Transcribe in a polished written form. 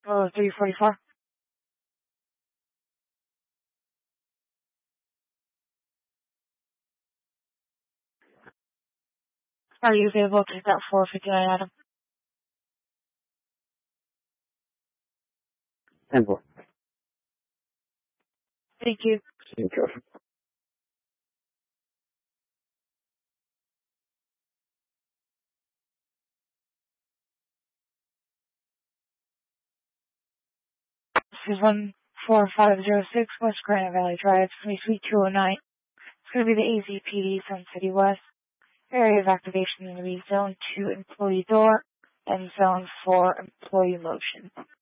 Oh, 344. Are you available to take that 459 item? 10-4. Thank you. Thank you. This is 14506 West Granite Valley Drive, Suite 209. It's going to be the AZPD from City West. Area of activation is going to be Zone 2 Employee Door and Zone 4 Employee Motion.